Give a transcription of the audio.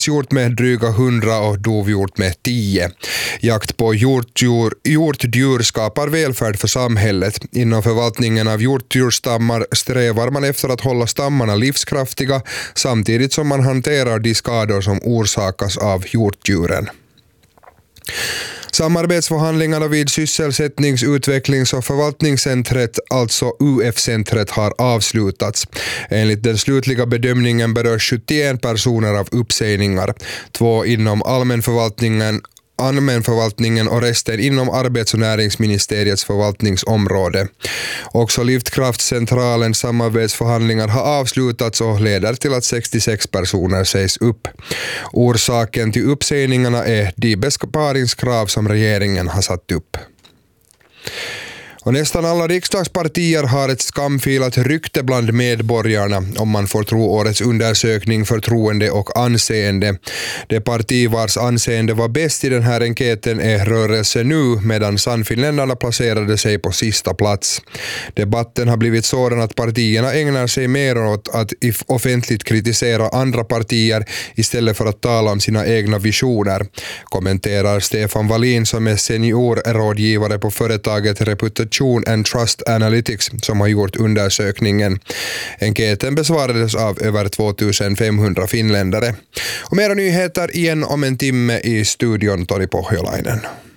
hjort med dryga 100 och dovhjort med 10. Jakt på hjortdjur skapar välfärd för samhället. Inom förvaltningen av hjortdjurstammar strävar man efter att hålla stammarna livskraftiga samtidigt som man hanterar de skador som orsakas av hjortdjuren. Samarbetsförhandlingarna vid sysselsättnings-, utvecklings- och förvaltningscentret, alltså UF-centret, har avslutats. Enligt den slutliga bedömningen berörs 71 personer av uppsägningar, 2 inom allmänförvaltningen och resten inom arbets- och näringsministeriets förvaltningsområde. Också Liftkraftcentralens samarbetsförhandlingar har avslutats och leder till att 66 personer sägs upp. Orsaken till uppsägningarna är de besparingskrav som regeringen har satt upp. Och nästan alla riksdagspartier har ett skamfilat rykte bland medborgarna om man får tro årets undersökning Förtroende och anseende. Det parti vars anseende var bäst i den här enkäten är Rörelse Nu, medan Sannfinländarna placerade sig på sista plats. Debatten har blivit sådan att partierna ägnar sig mer åt att offentligt kritisera andra partier istället för att tala om sina egna visioner, kommenterar Stefan Wallin som är seniorrådgivare på företaget Reputation and Trust Analytics som har gjort undersökningen. Enkäten besvarades av över 2500 finländare. Och mera nyheter igen om en timme i studion, Toni Pohjolainen.